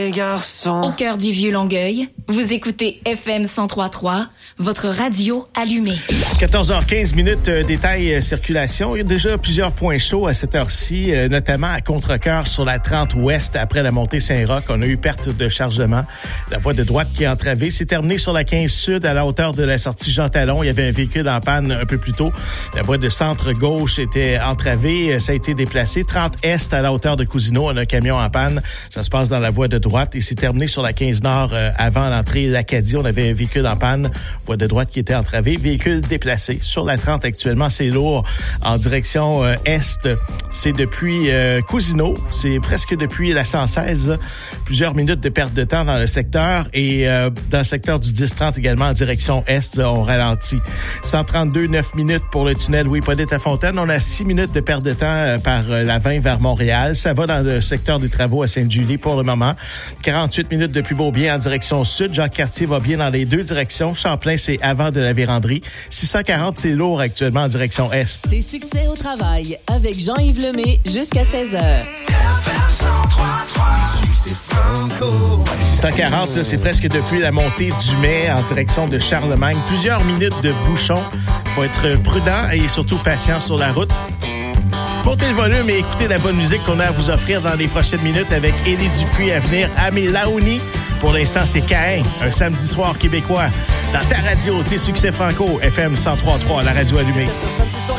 Au cœur du Vieux-Longueuil, vous écoutez FM 103.3, votre radio allumée. 14h15 minutes, détail circulation. Il y a déjà plusieurs points chauds à cette heure-ci, notamment à Contrecœur sur la 30 ouest après la montée Saint-Roch. On a eu perte de chargement. La voie de droite qui est entravée. C'est terminé sur la 15 sud à la hauteur de la sortie Jean Talon. Il y avait un véhicule en panne un peu plus tôt. La voie de centre gauche était entravée. Ça a été déplacé. 30 est à la hauteur de Cousineau. On a un camion en panne. Ça se passe dans la voie de droite et c'est terminé sur la 15 nord avant l'entrée d'Acadie. On avait un véhicule en panne. Voie de droite qui était entravée. Véhicule déplacé. Sur la 30 actuellement, c'est lourd en direction est. C'est depuis Cousineau. C'est presque depuis la 116. Plusieurs minutes de perte de temps dans le secteur et dans le secteur du 10-30 également en direction est, on ralentit. 132, 9 minutes pour le tunnel Louis-Hippolyte Lafontaine. On a 6 minutes de perte de temps par la 20 vers Montréal. Ça va dans le secteur des travaux à Sainte-Julie pour le moment. 48 minutes depuis Beaubien en direction sud. Jacques-Cartier va bien dans les deux directions. Champlain, c'est avant de la Vérandrie. 640, c'est lourd actuellement en direction est. Tes succès au travail avec Jean-Yves Lemay jusqu'à 16h. 640, là, c'est presque depuis la montée du Mai en direction de Charlemagne. Plusieurs minutes de bouchon. Faut être prudent et surtout patient sur la route. Montez le volume et écoutez la bonne musique qu'on a à vous offrir dans les prochaines minutes avec Élie Dupuis à venir. Amé Laouni. Pour l'instant, c'est Caïn, un samedi soir québécois. Dans ta radio, tes succès franco, FM 103.3, la radio allumée.